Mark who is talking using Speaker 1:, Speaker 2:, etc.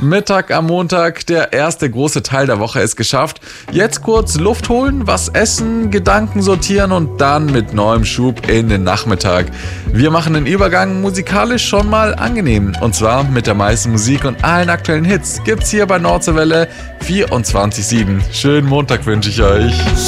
Speaker 1: Mittag am Montag, der erste große Teil der Woche ist geschafft. Jetzt kurz Luft holen, was essen, Gedanken sortieren und dann mit neuem Schub in den Nachmittag. Wir machen den Übergang musikalisch schon mal angenehm. Und zwar mit der meisten Musik und allen aktuellen Hits gibt's hier bei Nordseewelle 24/7. Schönen Montag wünsche ich euch.